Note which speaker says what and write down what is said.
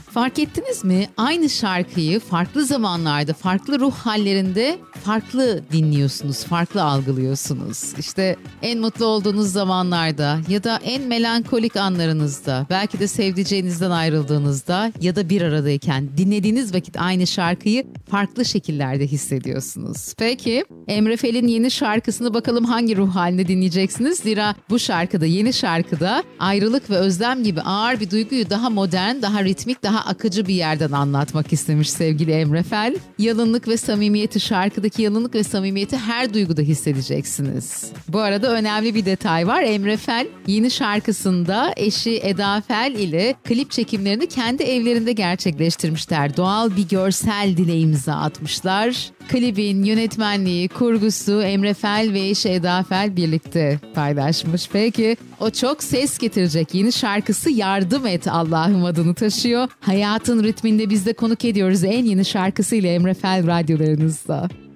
Speaker 1: Fark ettiniz mi? Aynı şarkıyı farklı zamanlarda, farklı ruh hallerinde farklı dinliyorsunuz, farklı algılıyorsunuz. İşte en mutlu olduğunuz zamanlarda ya da en melankolik anlarınızda, belki de sevdiceğinizden ayrıldığınızda ya da bir aradayken dinlediğiniz vakit aynı şarkıyı farklı şekillerde hissediyorsunuz. Peki Emre Fel'in yeni şarkısını bakalım hangi ruh halinde dinleyeceksiniz? Zira bu şarkıda, yeni şarkıda ayrılık ve özlem gibi ağır bir duyguyu daha modern, daha ritmik, daha akıcı bir yerden anlatmak istemiş sevgili Emre Fel. Yalınlık ve samimiyeti, şarkıdaki yalınlık ve samimiyeti her duyguda hissedeceksiniz. Bu arada önemli bir detay var. Emre Fel yeni şarkısında eşi Eda Fel ile klip çekimlerini kendi evlerinde gerçekleştirmişler. Doğal bir görsel dile imza atmışlar. Klibin yönetmenliği, kurgusu Emre Fel ve eşi Eda Fel birlikte paylaşmış. Peki o çok ses getirecek yeni şarkısı Yardım Et Allah'ım adını taşıyor. Hayatın ritminde biz de konuk ediyoruz en yeni şarkısıyla Emre Fel radyolarınızda.